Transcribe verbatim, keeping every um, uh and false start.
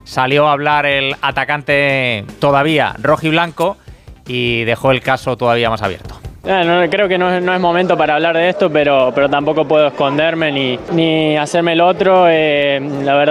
Salió a hablar el atacante todavía rojiblanco y dejó el caso todavía más abierto. Eh, no, creo que no es, no es momento para hablar de esto, pero, pero tampoco puedo esconderme ni, ni hacerme el otro. Eh, la verdad